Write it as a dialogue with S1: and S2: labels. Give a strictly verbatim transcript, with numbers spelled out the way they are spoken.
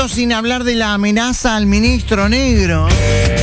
S1: minutos sin hablar de la amenaza al ministro Negro.